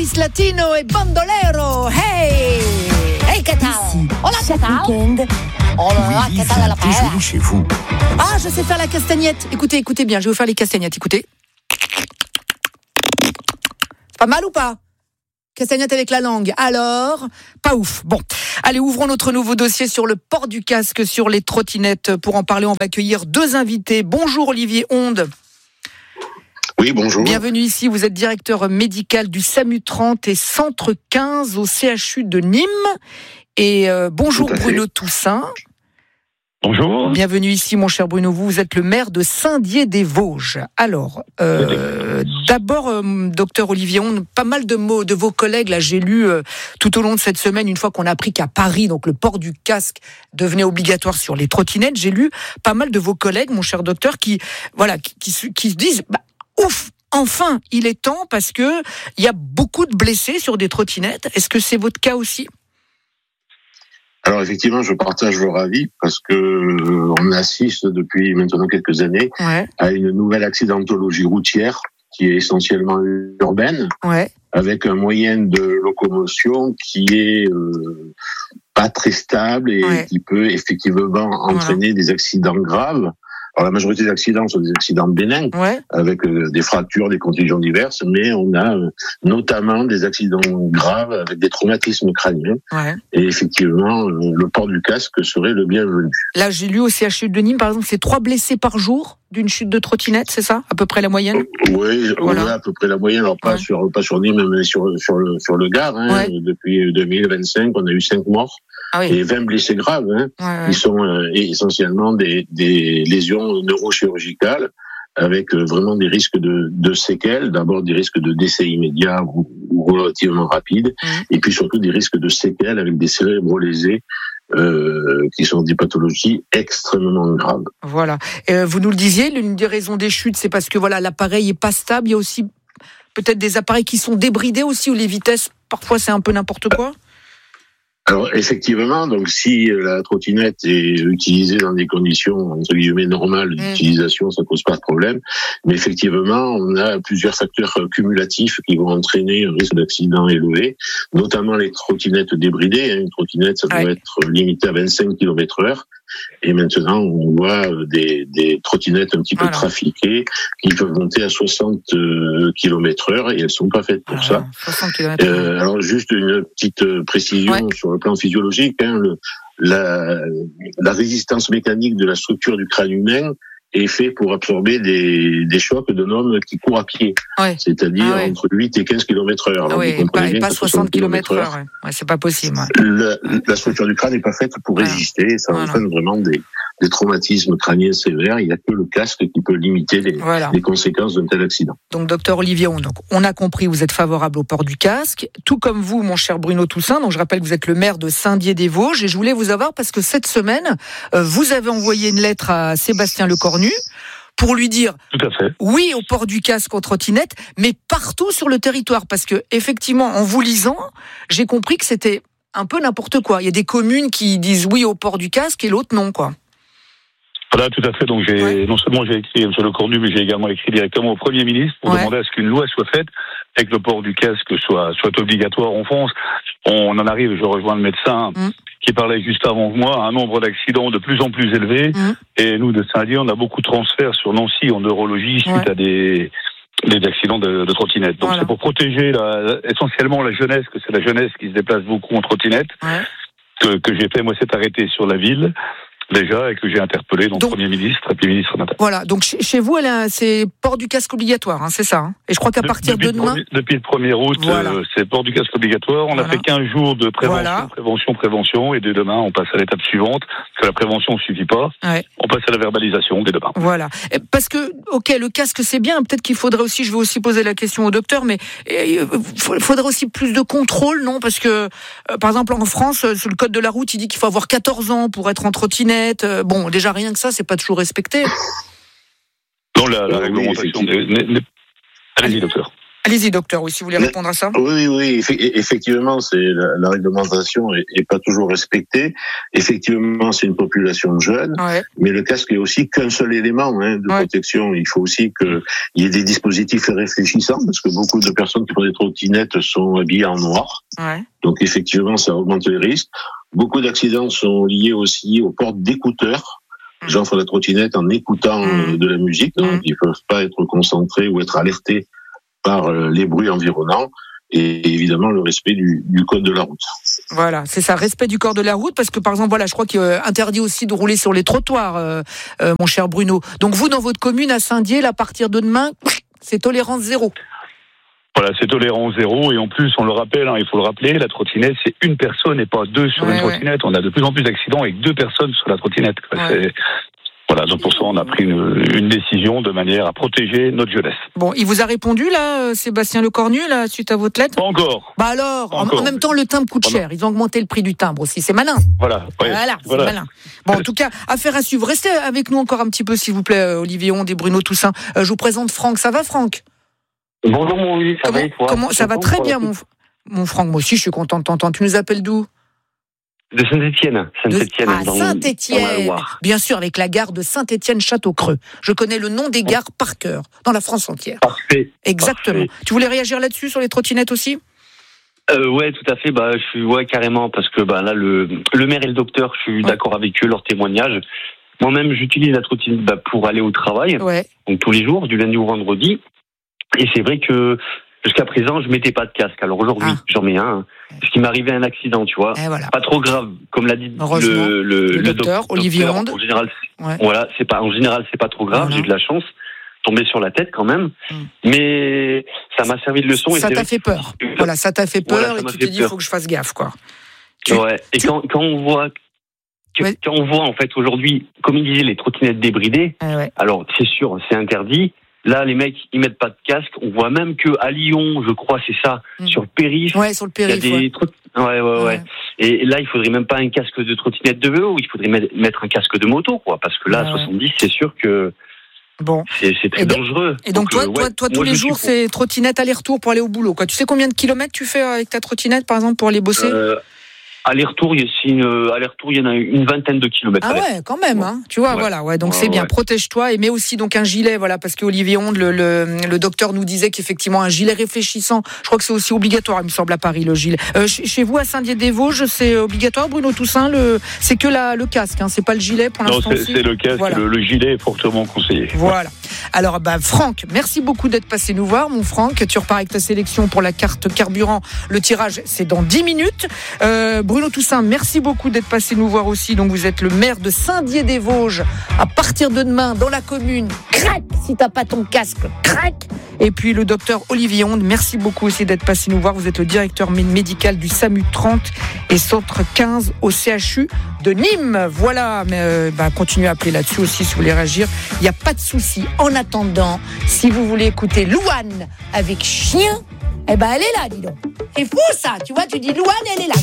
País Latino et Bandolero. Hey! Hey, ¿qué tal? Hola, ¿qué tal? Week-end. Oh là là, Oui, ¿qué tal la paella? déjeuner chez vous. Ah, je sais faire la castagnette. Écoutez bien, je vais vous faire les castagnettes. Écoutez. C'est pas mal ou pas? Castagnette avec la langue. Alors, pas ouf. Bon, allez, ouvrons notre nouveau dossier sur le port du casque sur les trottinettes. Pour en parler, on va accueillir deux invités. Bonjour Olivier Onde. Oui, bonjour. Bienvenue ici, vous êtes directeur médical du SAMU 30 et Centre 15 au CHU de Nîmes. Et bonjour Bruno Toussaint. Bonjour. Bienvenue ici, mon cher Bruno. Vous êtes le maire de Saint-Dié-des-Vosges. Alors, d'abord, docteur Olivier Onde, pas mal de mots de vos collègues. Là, j'ai lu tout au long de cette semaine, une fois qu'on a appris qu'à Paris, donc le port du casque devenait obligatoire sur les trottinettes, j'ai lu pas mal de vos collègues, mon cher docteur, qui se disent, ouf, enfin, il est temps parce que il y a beaucoup de blessés sur des trottinettes. Est-ce que c'est votre cas aussi ? Alors effectivement, je partage leur avis parce que on assiste depuis maintenant quelques années à une nouvelle accidentologie routière qui est essentiellement urbaine, avec un moyen de locomotion qui est pas très stable et qui peut effectivement entraîner des accidents graves. Alors la majorité des accidents sont des accidents bénins, avec des fractures, des contusions diverses, mais on a notamment des accidents graves avec des traumatismes crâniens. Et effectivement, le port du casque serait le bienvenu. Là, j'ai lu au CHU de Nîmes, par exemple, c'est 3 blessés par jour d'une chute de trottinette, c'est ça, à peu près la moyenne? Oui, à peu près la moyenne. Alors pas sur Nîmes, mais sur le Gard. Depuis 2025, on a eu 5 morts. Et 20 blessés graves. Ils sont essentiellement des lésions neurochirurgicales avec vraiment des risques de séquelles. D'abord des risques de décès immédiat ou relativement rapides, et puis surtout des risques de séquelles avec des cérébraux lésés qui sont des pathologies extrêmement graves. Voilà. Vous nous le disiez, l'une des raisons des chutes, c'est parce que l'appareil est pas stable. Il y a aussi peut-être des appareils qui sont débridés aussi, où les vitesses, parfois c'est un peu n'importe quoi. Alors effectivement, donc si la trottinette est utilisée dans des conditions entre guillemets normales d'utilisation, ça pose pas de problème. Mais effectivement, on a plusieurs facteurs cumulatifs qui vont entraîner un risque d'accident élevé, notamment les trottinettes débridées. Une trottinette, ça doit être limité à 25 km/h. Et maintenant, on voit des trottinettes un petit peu trafiquées qui peuvent monter à 60 km/h et elles sont pas faites pour ça. 60 km/h. Alors juste une petite précision sur le plan physiologique. La résistance mécanique de la structure du crâne humain est fait pour absorber des chocs d'un homme qui court à pied, c'est-à-dire entre 8 et 15 km/h. Et pas 60 km/h. C'est pas possible. La structure du crâne n'est pas faite pour résister, et ça entraîne vraiment des traumatismes crâniens sévères. Il n'y a que le casque qui peut limiter les conséquences d'un tel accident. Donc, docteur Olivier Onde, on a compris, vous êtes favorable au port du casque, tout comme vous, mon cher Bruno Toussaint. Donc, je rappelle que vous êtes le maire de Saint-Dié-des-Vosges, et je voulais vous avoir parce que cette semaine, vous avez envoyé une lettre à Sébastien Lecornu pour lui dire oui au port du casque en trottinette, mais partout sur le territoire. Parce que, effectivement, en vous lisant, j'ai compris que c'était un peu n'importe quoi. Il y a des communes qui disent oui au port du casque et l'autre non, quoi. Voilà, tout à fait. Donc, non seulement j'ai écrit à M. Lecornu, mais j'ai également écrit directement au Premier ministre pour demander à ce qu'une loi soit faite et que le port du casque soit obligatoire en France. On en arrive, je rejoins le médecin qui parlait juste avant moi, un nombre d'accidents de plus en plus élevé. Et nous, de Saint-Dié, on a beaucoup de transferts sur Nancy en neurologie suite à des accidents de trottinette. Donc, c'est pour protéger essentiellement la jeunesse, que c'est la jeunesse qui se déplace beaucoup en trottinette, que j'ai fait, moi, cet arrêté sur la ville. Déjà, et que j'ai interpellé le Premier ministre et puis le ministre d'État. Voilà, donc chez vous, c'est port du casque obligatoire, c'est ça. Et je crois qu'à partir de demain... Depuis le 1er août, c'est port du casque obligatoire. On a fait 15 jours de prévention, et dès demain, on passe à l'étape suivante, que la prévention ne suffit pas. On passe à la verbalisation dès demain. Voilà. Parce que, le casque, c'est bien. Peut-être qu'il faudrait aussi, je vais aussi poser la question au docteur, mais il faudrait aussi plus de contrôle, non? Parce que, par exemple, en France, sur le code de la route, il dit qu'il faut avoir 14 ans pour être en trottinette. Bon, déjà rien que ça, c'est pas toujours respecté. Non, la réglementation. Allez-y, docteur. Allez-y, docteur, si vous voulez répondre à ça. Oui, effectivement, la réglementation est pas toujours respectée. Effectivement, c'est une population jeune, mais le casque est aussi qu'un seul élément de protection. Il faut aussi qu'il y ait des dispositifs réfléchissants, parce que beaucoup de personnes qui font des trottinettes sont habillées en noir. Donc effectivement, ça augmente les risques. Beaucoup d'accidents sont liés aussi au port d'écouteurs. Les gens font la trottinette en écoutant de la musique, donc ils peuvent pas être concentrés ou être alertés par les bruits environnants, et évidemment le respect du code de la route. Voilà, c'est ça, respect du code de la route, parce que par exemple, je crois qu'il est interdit aussi de rouler sur les trottoirs, mon cher Bruno. Donc vous, dans votre commune à Saint-Dié, à partir de demain, c'est tolérance zéro. Voilà, c'est tolérance zéro, et en plus, on le rappelle, il faut le rappeler, la trottinette, c'est une personne et pas deux sur une trottinette. On a de plus en plus d'accidents avec 2 personnes sur la trottinette. Voilà, donc pour ça, on a pris une décision de manière à protéger notre jeunesse. Bon, il vous a répondu, là, Sébastien Lecornu, là, suite à votre lettre ? Pas encore. Bah alors, en même temps, le timbre coûte cher. Ils ont augmenté le prix du timbre aussi. C'est malin. Voilà. C'est malin. Bon, en tout cas, affaire à suivre. Restez avec nous encore un petit peu, s'il vous plaît, Olivier Onde et Bruno Toussaint. Je vous présente Franck. Ça va, Franck ? Bonjour, mon Olivier. Ça va et toi ? Ça va très bien, mon Franck. Moi aussi, je suis content de t'entendre. Tu nous appelles d'où ? De Saint-Étienne. Saint-Étienne. Bien sûr, avec la gare de Saint-Étienne-Château-Creux. Je connais le nom des gares par cœur, dans la France entière. Parfait. Exactement. Parfait. Tu voulais réagir là-dessus, sur les trottinettes aussi ? Ouais, tout à fait. Je suis carrément, parce que là, le maire et le docteur, je suis d'accord avec eux, leur témoignage. Moi-même, j'utilise la trottinette pour aller au travail, donc tous les jours, du lundi au vendredi. Et c'est vrai que jusqu'à présent, je mettais pas de casque. Alors aujourd'hui, j'en mets un. Parce qu'il m'est arrivé un accident, tu vois. Pas trop grave, comme l'a dit le docteur Olivier Onde. En général, c'est pas trop grave. J'ai eu de la chance, tombé sur la tête quand même. Mais ça m'a servi de leçon. Ça t'a fait peur. Voilà, ça t'a fait peur, et tu t'es dit, il faut que je fasse gaffe, quoi. Et quand on voit en fait aujourd'hui, comme il disait, les trottinettes débridées, alors c'est sûr, c'est interdit. Là, les mecs, ils mettent pas de casque. On voit même que à Lyon, je crois, c'est ça, sur le périph'. Ouais, sur le périph'. Il y a des Et là, il faudrait même pas un casque de trottinette de vélo. Il faudrait mettre un casque de moto, quoi. Parce que là, à 70, c'est sûr que c'est très dangereux. Et donc toi, tous les jours, c'est trottinette aller-retour pour aller au boulot, quoi. Tu sais combien de kilomètres tu fais avec ta trottinette, par exemple, pour aller bosser ? Aller-retour, il y en a une vingtaine de kilomètres. Ah ouais, quand même, hein. Tu vois, donc c'est bien. Protège-toi, et mets aussi donc un gilet, parce qu'Olivier Onde, le docteur nous disait qu'effectivement un gilet réfléchissant, je crois que c'est aussi obligatoire, il me semble, à Paris, le gilet. Chez vous, à Saint-Dié-des-Vosges, c'est obligatoire, Bruno Toussaint, c'est que le casque, hein, c'est pas le gilet pour l'instant. Non, c'est le casque, le gilet est fortement conseillé. Voilà. Alors, Franck, merci beaucoup d'être passé nous voir, mon Franck. Tu repars avec ta sélection pour la carte carburant. Le tirage, c'est dans 10 minutes. Bruno Toussaint, merci beaucoup d'être passé nous voir aussi. Donc, vous êtes le maire de Saint-Dié-des-Vosges. À partir de demain, dans la commune, crac, si t'as pas ton casque, crac. Et puis, le docteur Olivier Onde, merci beaucoup aussi d'être passé nous voir. Vous êtes le directeur médical du SAMU 30 et centre 15 au CHU de Nîmes. Voilà, mais continuez à appeler là-dessus aussi si vous voulez réagir. Il n'y a pas de souci. En attendant, si vous voulez écouter Louane avec Chien, elle est là, dis donc. C'est fou ça, tu vois, tu dis Louane, elle est là.